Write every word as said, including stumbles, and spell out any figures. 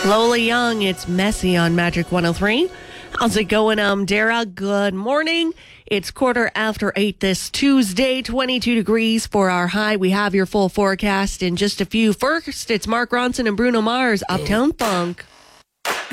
Lola Young, it's messy on Magic one oh three. How's it going, um, Dara? Good morning. It's quarter after eight this Tuesday, twenty-two degrees for our high. We have your full forecast in just a few. First, it's Mark Ronson and Bruno Mars, Uptown Funk.